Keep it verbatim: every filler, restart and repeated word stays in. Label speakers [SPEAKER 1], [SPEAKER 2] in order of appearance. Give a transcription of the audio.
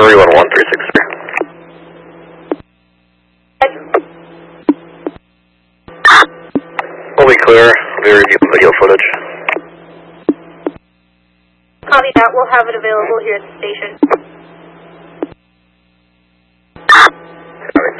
[SPEAKER 1] three one one three six three. Fully clear. Let me review video footage.
[SPEAKER 2] Copy that. We'll have it available here at the station.